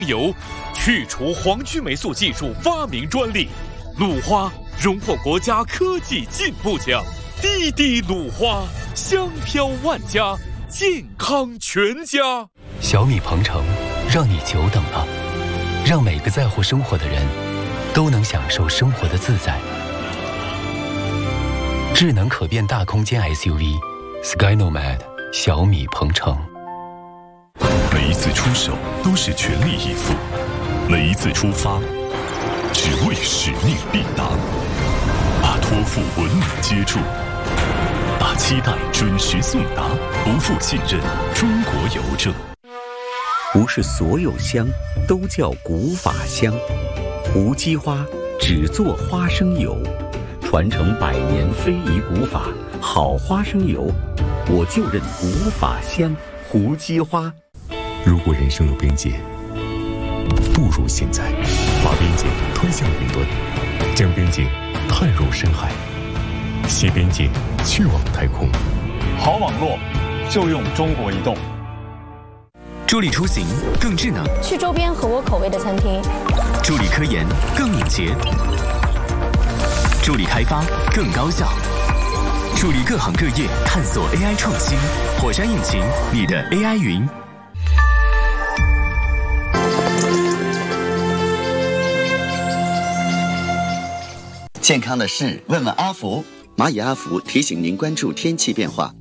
油，去除黄曲霉素技术发明专利，鲁花荣获国家科技进步奖。滴滴鲁花，香飘万家，健康全家。 小米鹏程，让你久等了，让每个在乎生活的人都能享受生活的自在。智能可变大空间 SUV Sky Nomad 小米鹏程。 每一次出手都是全力以赴，每一次出发只为使命必达，把托付稳稳接住，把期待准时送达，不负信任中国邮政。 不是所有香都叫古法香，胡姬花只做花生油，传承100年非遗古法，好花生油，我就认古法香胡姬花。 如果人生有边界，不如现在把边界推向云端，将边界探入深海，携边界去往太空。 好网络就用中国移动。 助力出行更智能， 去周边合我口味的餐厅； 助力科研更敏捷，助力开发更高效，助力各行各业探索 AI 创新。火山引擎，你的 AI 云。 健康的事，问问阿福。 蚂蚁阿福提醒您关注天气变化。